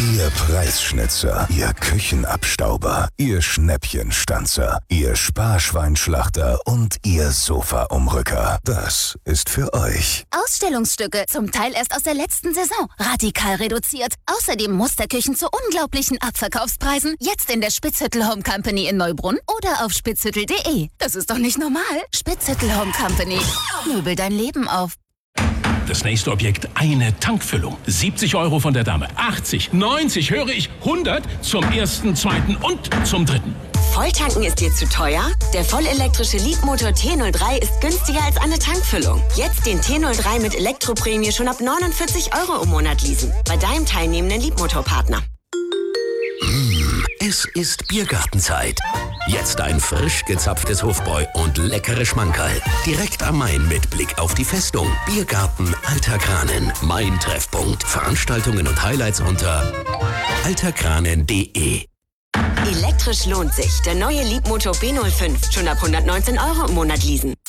Ihr Preisschnitzer, Ihr Küchenabstauber, Ihr Schnäppchenstanzer, Ihr Sparschweinschlachter und Ihr Sofaumrücker. Das ist für euch. Ausstellungsstücke, zum Teil erst aus der letzten Saison. Radikal reduziert. Außerdem Musterküchen zu unglaublichen Abverkaufspreisen. Jetzt in der Spitzhüttel Home Company in Neubrunn oder auf spitzhüttel.de. Das ist doch nicht normal. Spitzhüttel Home Company. Möbel dein Leben auf. Das nächste Objekt, eine Tankfüllung. 70 € von der Dame. 80, 90, höre ich, 100 zum ersten, zweiten und zum dritten. Volltanken ist dir zu teuer? Der vollelektrische Leapmotor T03 ist günstiger als eine Tankfüllung. Jetzt den T03 mit Elektroprämie schon ab 49 € im Monat leasen. Bei deinem teilnehmenden Leapmotor-Partner. Es ist Biergartenzeit. Jetzt ein frisch gezapftes Hofbräu und leckere Schmankerl. Direkt am Main mit Blick auf die Festung. Biergarten Alter Kranen. Mein Treffpunkt. Veranstaltungen und Highlights unter alterkranen.de. Elektrisch lohnt sich. Der neue Leapmotor B05. Schon ab 119 € im Monat leasen.